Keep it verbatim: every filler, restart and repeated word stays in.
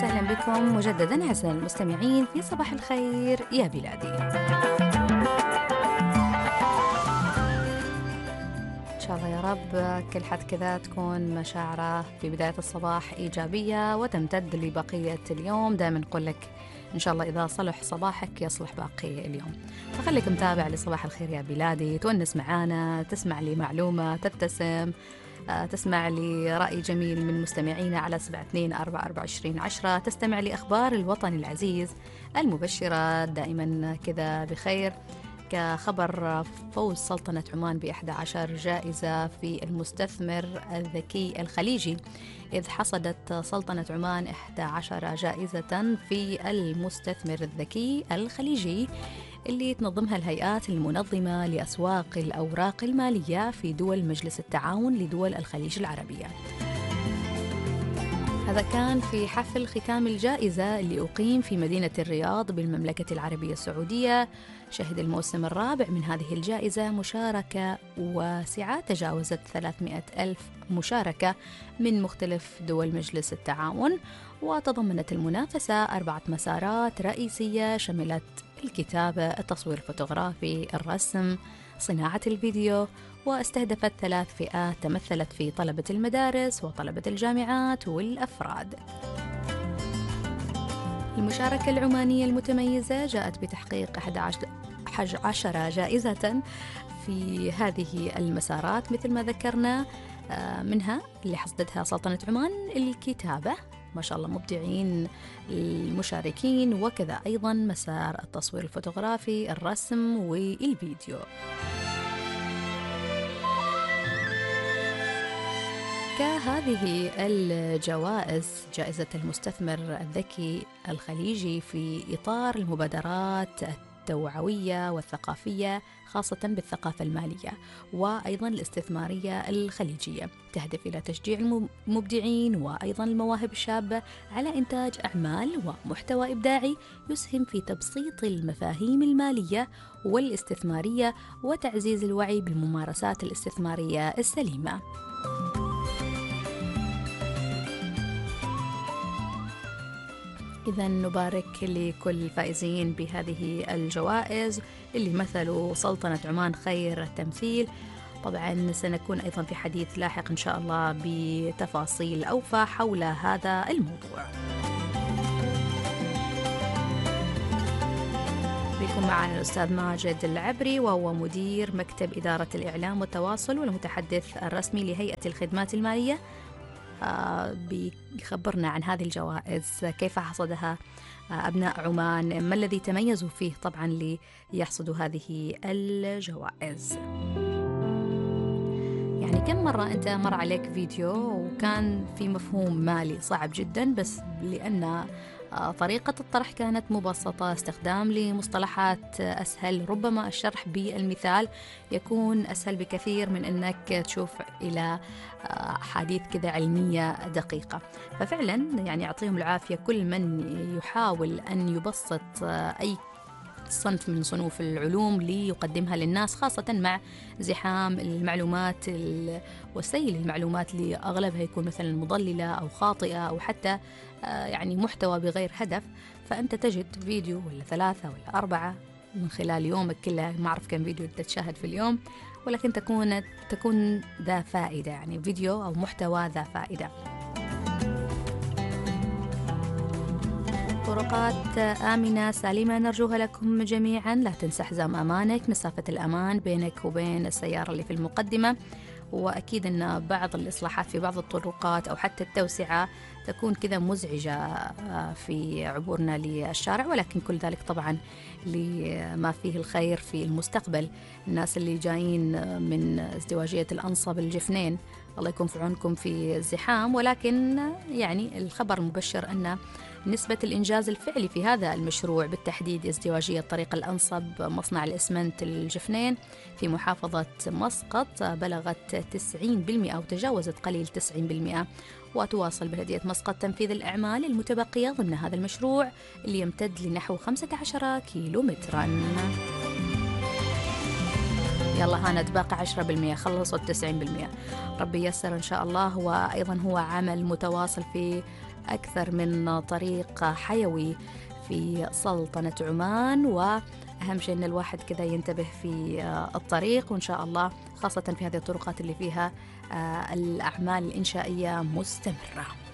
وسهلا بكم مجددا أعزائي المستمعين في صباح الخير يا بلادي. إن شاء الله يا رب كل حد كذا تكون مشاعره في بداية الصباح إيجابية وتمتد لبقية اليوم. دائما نقول لك إن شاء الله إذا صلح صباحك يصلح باقي اليوم، فخليك متابع لصباح الخير يا بلادي، تونس معانا، تسمع لي معلومة، تبتسم، تسمع لي رأي جميل من مستمعينا على سبعة اثنين أربعة أربعة عشرين عشرة، تستمع لأخبار الوطن العزيز المبشرة دائما كذا بخير، كخبر فوز سلطنة عمان بإحدى عشر جائزة في المستثمر الذكي الخليجي، إذ حصدت سلطنة عمان إحدى عشر جائزة في المستثمر الذكي الخليجي اللي تنظمها الهيئات المنظمة لأسواق الأوراق المالية في دول مجلس التعاون لدول الخليج العربية. هذا كان في حفل ختام الجائزة اللي أقيم في مدينة الرياض بالمملكة العربية السعودية. شهد الموسم الرابع من هذه الجائزة مشاركة واسعة تجاوزت ثلاثمائة ألف مشاركة من مختلف دول مجلس التعاون، وتضمنت المنافسة أربعة مسارات رئيسية شملت الكتابة، التصوير الفوتوغرافي، الرسم، صناعة الفيديو، واستهدفت ثلاث فئات تمثلت في طلبة المدارس وطلبة الجامعات والأفراد. المشاركة العمانية المتميزة جاءت بتحقيق أحد عشر جائزة في هذه المسارات مثل ما ذكرنا، منها اللي حصدتها سلطنة عمان الكتابة، ما شاء الله مبدعين المشاركين، وكذا أيضا مسار التصوير الفوتوغرافي، الرسم والفيديو. كهذه الجوائز جائزة المستثمر الذكي الخليجي في إطار المبادرات التوعوية والثقافية خاصة بالثقافة المالية وأيضا الاستثمارية الخليجية، تهدف إلى تشجيع المبدعين وأيضا المواهب الشابة على إنتاج أعمال ومحتوى إبداعي يسهم في تبسيط المفاهيم المالية والاستثمارية وتعزيز الوعي بالممارسات الاستثمارية السليمة. إذا نبارك لكل الفائزين بهذه الجوائز اللي مثلوا سلطنة عمان خير تمثيل. طبعا سنكون أيضا في حديث لاحق إن شاء الله بتفاصيل أوفى حول هذا الموضوع. بكم معنا الأستاذ ماجد العبري، وهو مدير مكتب إدارة الإعلام والتواصل والمتحدث الرسمي لهيئة الخدمات المالية. بيخبرنا عن هذه الجوائز، كيف حصدها أبناء عمان، ما الذي تميزوا فيه طبعا ليحصدوا هذه الجوائز. يعني كم مرة أنت مر عليك فيديو وكان في مفهوم مالي صعب جدا، بس لأن طريقة الطرح كانت مبسطة، استخدام لمصطلحات أسهل، ربما الشرح بالمثال يكون أسهل بكثير من أنك تشوف إلى حديث كذا علمية دقيقة. ففعلا يعني يعطيهم العافية كل من يحاول أن يبسط أي صنف من صنوف العلوم ليقدمها للناس، خاصة مع زحام المعلومات وسيل المعلومات اللي أغلبها يكون مثلا مضللة أو خاطئة أو حتى يعني محتوى بغير هدف. فأنت تجد فيديو ولا ثلاثة ولا أربعة من خلال يومك كله، ما أعرف كم فيديو تتشاهد في اليوم، ولكن تكون تكون ذا فائدة، يعني فيديو أو محتوى ذا فائدة. طرقات آمنة سالمة نرجوها لكم جميعا، لا تنسى حزام أمانك، مسافة الأمان بينك وبين السيارة اللي في المقدمة، وأكيد أن بعض الإصلاحات في بعض الطرقات أو حتى التوسعة تكون كذا مزعجة في عبورنا للشارع، ولكن كل ذلك طبعا لما فيه الخير في المستقبل. الناس اللي جايين من ازدواجية الأنصب الجفنين الله يكون في عونكم في الزحام، ولكن يعني الخبر المبشر أن نسبة الإنجاز الفعلي في هذا المشروع بالتحديد ازدواجية طريق الأنصب مصنع الإسمنت الجفنين في محافظة مسقط بلغت تسعين بالمئة أو تجاوزت قليل تسعين بالمئة، وتواصل بلدية مسقط تنفيذ الأعمال المتبقية ضمن هذا المشروع اللي يمتد لنحو خمسة عشر كيلو مترا. يلا هانت باقي عشرة بالمئة، خلصوا التسعين بالمئة، ربي يسر إن شاء الله. وأيضا هو عمل متواصل في أكثر من طريق حيوي في سلطنة عمان، وأهم شيء أن الواحد كذا ينتبه في الطريق، وإن شاء الله خاصة في هذه الطرقات اللي فيها الأعمال الإنشائية مستمرة.